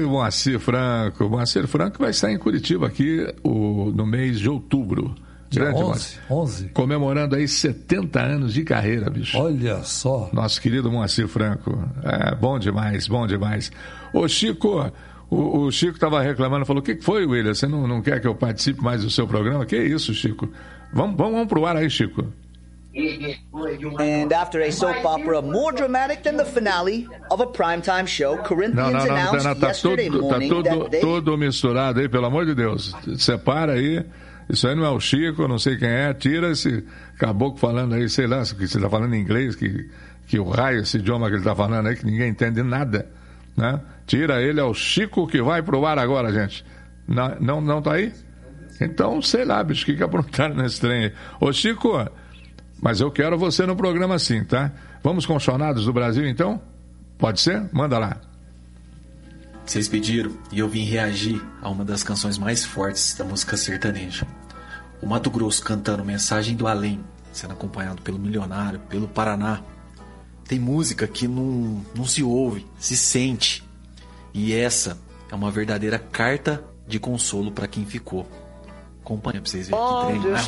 Moacir Franco. Moacir Franco vai estar em Curitiba aqui no mês de outubro. Dia 11. Comemorando aí 70 anos de carreira, bicho. Olha só. Nosso querido Moacir Franco. Bom demais, bom demais. Ô, Chico, o Chico estava reclamando, falou, o que foi, William? Você não quer que eu participe mais do seu programa? Que isso, Chico? Vamos pro ar aí, Chico. And after a soap opera more dramatic than the finale of a primetime show, Corinthians announced yesterday morning that they... Tudo misturado aí, pelo amor de Deus. Separa aí. Isso aí não é o Chico, não sei quem é. Tira esse caboclo falando aí, sei lá, que você está falando em inglês, que o raio, esse idioma que ele está falando aí, que ninguém entende nada, né? Tira ele, é o Chico que vai pro ar agora, gente. Não tá aí? Então, sei lá, bicho, o que aprontaram nesse trem aí? Ô, Chico, mas eu quero você no programa assim, tá? Vamos com os Chonados do Brasil, então? Pode ser? Manda lá. Vocês pediram e eu vim reagir a uma das canções mais fortes da música sertaneja. O Mato Grosso cantando Mensagem do Além, sendo acompanhado pelo Milionário, pelo Paraná. Tem música que não se ouve, se sente. E essa é uma verdadeira carta de consolo para quem ficou. Acompanha pra vocês verem que trem.